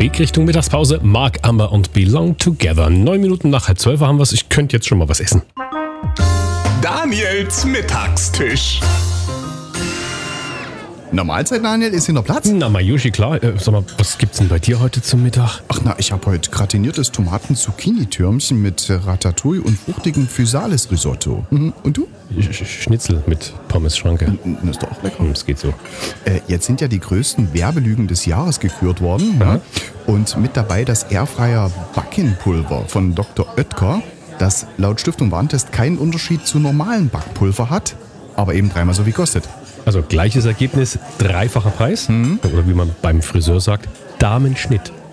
Weg Richtung Mittagspause. Mark Amber und Belong Together. 9 Minuten nach 11:30 haben wir es. Ich könnte jetzt schon mal was essen. Daniels Mittagstisch. Na, Mahlzeit, Daniel, ist hier noch Platz? Na, Mayushi, klar. Sag mal, was gibt's denn bei dir heute zum Mittag? Ach na, ich habe heute gratiniertes Tomaten-Zucchini-Türmchen mit Ratatouille und fruchtigem Physalis-Risotto. Und du? Schnitzel mit Pommes-Schranke. Das ist doch auch lecker. Das geht so. Jetzt sind ja die größten Werbelügen des Jahres gekürt worden. Ne? Und mit dabei das Airfryer Backingpulver von Dr. Oetker, das laut Stiftung Warentest keinen Unterschied zu normalen Backpulver hat, aber eben 3-mal so viel kostet. Also gleiches Ergebnis, 3-facher Preis. Oder wie man beim Friseur sagt, Damenschnitt.